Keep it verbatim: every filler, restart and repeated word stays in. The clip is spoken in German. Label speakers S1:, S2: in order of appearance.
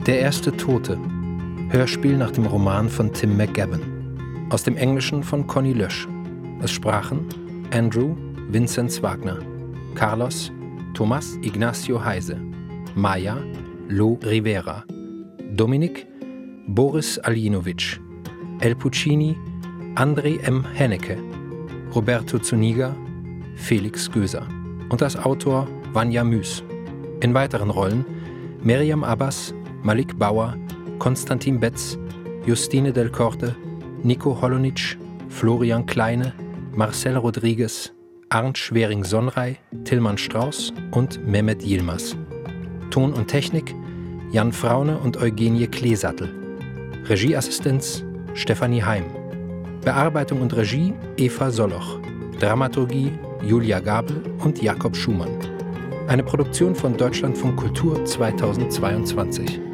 S1: Der erste Tote. Hörspiel nach dem Roman von Tim McGavin. Aus dem Englischen von Conny Lösch. Es sprachen Andrew Vinzenz Wagner, Carlos Tomás Ignacio Heise, Maya Lo Rivera, Dominik Boris Aljinovic, El Puccini André M. Hennecke, Roberto Zuniga Felix Göser und als Autor Vanja Müß. In weiteren Rollen Miriam Abbas, Malik Bauer, Konstantin Betz, Justine Del Corte, Nico Holonitsch, Florian Kleine, Marcel Rodriguez, Arndt Schwering-Sonrei, Tilman Strauß und Mehmet Yilmaz. Ton und Technik Jan Fraune und Eugenie Kleesattel. Regieassistenz Stefanie Heim. Bearbeitung und Regie Eva Soloch. Dramaturgie Julia Gabel und Jakob Schumann. Eine Produktion von Deutschlandfunk Kultur zweitausendzweiundzwanzig.